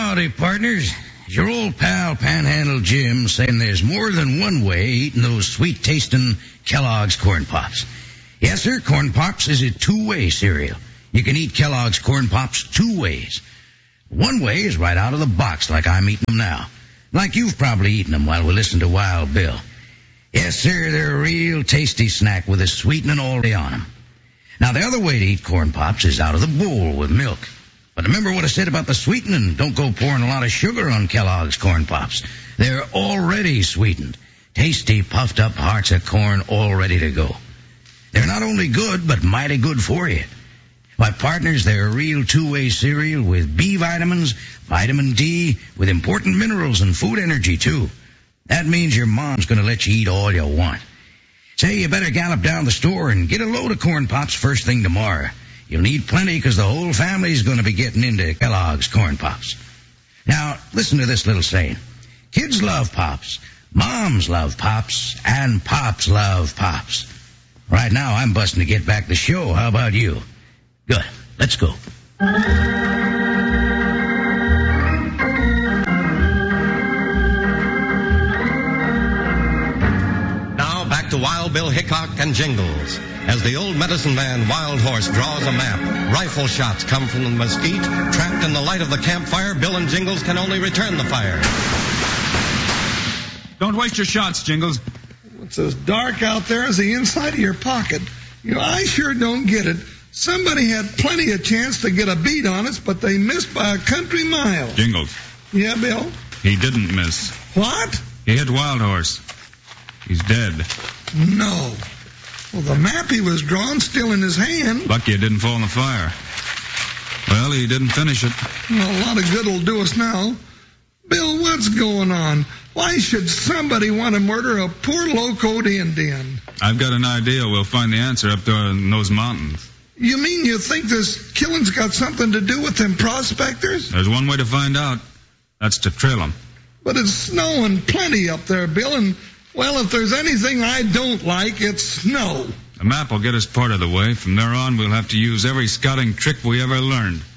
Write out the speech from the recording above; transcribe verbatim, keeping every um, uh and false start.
Howdy, partners. It's your old pal Panhandle Jim saying there's more than one way eating those sweet-tasting Kellogg's Corn Pops. Yes, sir, Corn Pops is a two-way cereal. You can eat Kellogg's Corn Pops two ways. One way is right out of the box like I'm eating them now. Like you've probably eaten them while we listen to Wild Bill. Yes, sir, they're a real tasty snack with a sweetening all day on them. Now, the other way to eat Corn Pops is out of the bowl with milk. But remember what I said about the sweetening. Don't go pouring a lot of sugar on Kellogg's Corn Pops. They're already sweetened. Tasty, puffed-up hearts of corn all ready to go. They're not only good, but mighty good for you. My partners, they're a real two-way cereal with B vitamins, vitamin D, with important minerals and food energy, too. That means your mom's going to let you eat all you want. Say, you better gallop down the store and get a load of Corn Pops first thing tomorrow. You'll need plenty because the whole family's going to be getting into Kellogg's Corn Pops. Now, listen to this little saying. Kids love Pops, moms love Pops, and Pops love Pops. Right now, I'm busting to get back the show. How about you? Good. Let's go. Now, back to Wild Bill Hickok and Jingles. As the old medicine man, Wild Horse, draws a map, rifle shots come from the mesquite. Trapped in the light of the campfire, Bill and Jingles can only return the fire. Don't waste your shots, Jingles. It's as dark out there as the inside of your pocket. You know, I sure don't get it. Somebody had plenty of chance to get a beat on us, but they missed by a country mile. Jingles. Yeah, Bill? He didn't miss. What? He hit Wild Horse. He's dead. No. Well, the map he was drawing still in his hand. Lucky it didn't fall in the fire. Well, he didn't finish it. Well, a lot of good will do us now. Bill, what's going on? Why should somebody want to murder a poor low-code Indian? I've got an idea. We'll find the answer up there in those mountains. You mean you think this killing's got something to do with them prospectors? There's one way to find out. That's to trail them. But it's snowing plenty up there, Bill, and, well, if there's anything I don't like, it's snow. The map will get us part of the way. From there on, we'll have to use every scouting trick we ever learned.